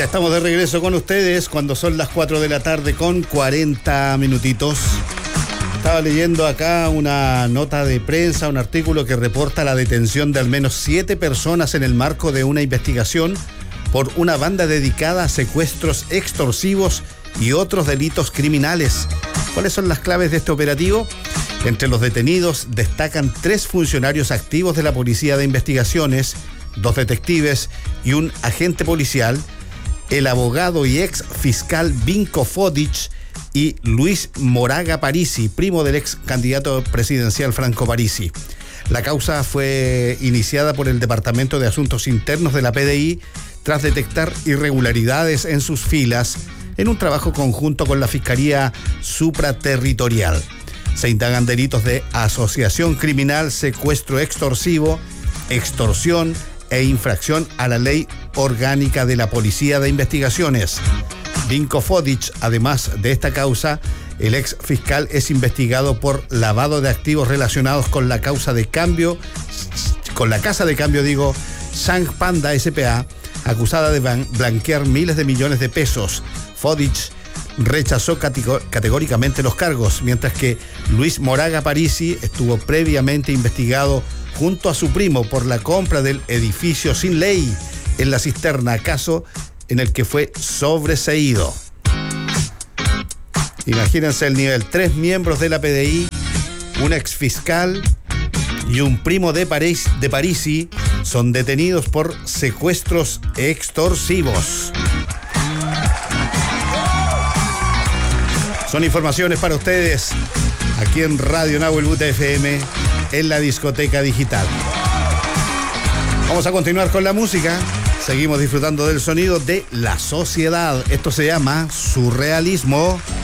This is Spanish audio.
Ya estamos de regreso con ustedes cuando son las 4 de la tarde con 40 minutitos. Estaba leyendo acá una nota de prensa, un artículo que reporta la detención de al menos 7 personas en el marco de una investigación por una banda dedicada a secuestros extorsivos y otros delitos criminales. ¿Cuáles son las claves de este operativo? Entre los detenidos destacan 3 funcionarios activos de la Policía de Investigaciones, 2 detectives y un agente policial, el abogado y ex fiscal Vinko Fodic y Luis Moraga Parisi, primo del ex candidato presidencial Franco Parisi. La causa fue iniciada por el Departamento de Asuntos Internos de la PDI tras detectar irregularidades en sus filas en un trabajo conjunto con la Fiscalía Supraterritorial. Se indagan delitos de asociación criminal, secuestro extorsivo, extorsión e infracción a la Ley Orgánica de la Policía de Investigaciones. Vinko Fodic, además de esta causa, el ex fiscal es investigado por lavado de activos relacionados con la casa de cambio, Sang Panda S.p.A., acusada de blanquear miles de millones de pesos. Fodic rechazó categóricamente los cargos, mientras que Luis Moraga Parisi estuvo previamente investigado junto a su primo por la compra del edificio sin ley en La Cisterna, caso en el que fue sobreseído. Imagínense el nivel: 3 miembros de la PDI, un exfiscal y un primo de Parisi son detenidos por secuestros extorsivos. Son informaciones para ustedes aquí en Radio Nahuel Buta FM, en la discoteca digital. Vamos a continuar con la música. Seguimos disfrutando del sonido de la sociedad. Esto se llama surrealismo.